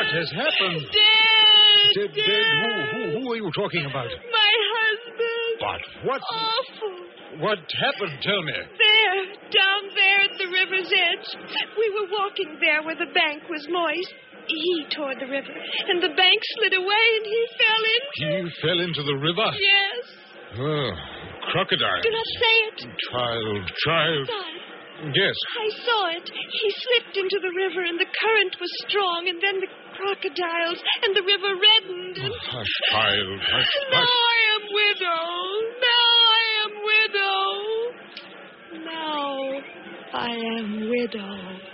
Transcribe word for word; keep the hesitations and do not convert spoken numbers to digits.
has happened? Dead. Dead, Dead. dead. Who, who, who are you talking about? My husband. But what? Awful. What happened? Tell me. There, down there at the river's edge. We were walking there where the bank was moist. He toward the river, and the bank slid away, and he fell in. He fell into the river? Yes. Oh, crocodile. Do not say it. Child, child. Son, Yes. I saw it. He slipped into the river, and the current was strong, and then the crocodiles, and the river reddened. And... Oh, hush, child, hush, Now hush. I am widow. Now I am widow. Now I am widow.